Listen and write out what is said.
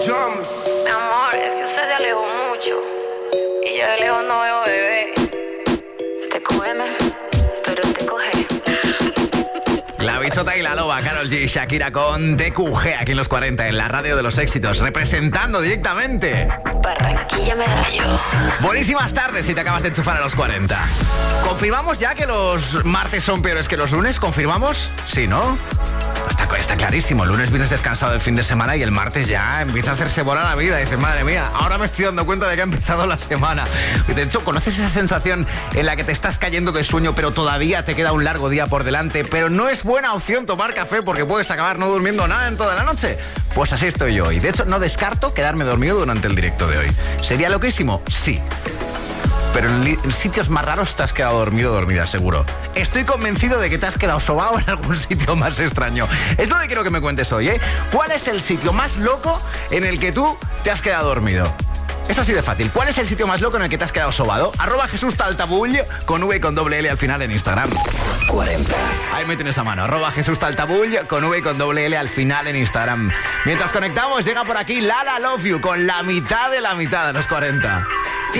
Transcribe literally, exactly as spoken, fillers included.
Mi amor, es que usted se alejó mucho y yo de lejos no veo bebé. Te cógeme, pero te coge. La Bichota y la Loba, Karol G, Shakira con T Q G aquí en los cuarenta, en la radio de los éxitos, representando directamente Barranquilla Medallo. Buenísimas tardes si te acabas de enchufar a los cuarenta. ¿Confirmamos ya que los martes son peores que los lunes? ¿Confirmamos? Sí, ¿no? Está, está clarísimo, el lunes vienes descansado del fin de semana y el martes ya empieza a hacerse bola la vida. Dices, madre mía, ahora me estoy dando cuenta de que ha empezado la semana. De hecho, ¿conoces esa sensación en la que te estás cayendo de sueño pero todavía te queda un largo día por delante? Pero no es buena opción tomar café porque puedes acabar no durmiendo nada en toda la noche. Pues así estoy yo y de hecho no descarto quedarme dormido durante el directo de hoy. ¿Sería loquísimo? Sí. Pero en, li- en sitios más raros te has quedado dormido o dormida, seguro. Estoy convencido de que te has quedado sobao en algún sitio más extraño. Es lo que quiero que me cuentes hoy, ¿eh? ¿Cuál es el sitio más loco en el que tú te has quedado dormido? Es así de fácil. ¿Cuál es el sitio más loco en el que te has quedado sobado? Arroba Jesús Taltabull con V y con doble L al final en Instagram. cuarenta. Ahí me tienes a mano. Arroba Jesús Taltabull con V y con doble L al final en Instagram. Mientras conectamos, llega por aquí Lala Love You con la mitad de la mitad de los cuarenta.